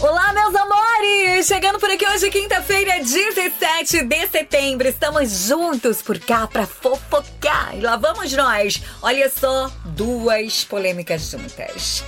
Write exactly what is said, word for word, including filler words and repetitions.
Olá, meus amores! Chegando por aqui hoje, quinta-feira, dezessete de setembro. Estamos juntos por cá pra fofocar. E lá vamos nós. Olha só, duas polêmicas juntas.